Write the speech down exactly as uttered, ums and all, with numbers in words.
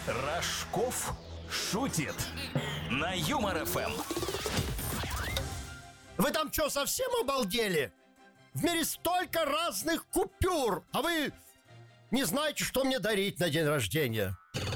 Рожков шутит на Юмор ФМ. Вы там что, совсем обалдели? В мире столько разных купюр, а вы не знаете, что мне дарить на день рождения.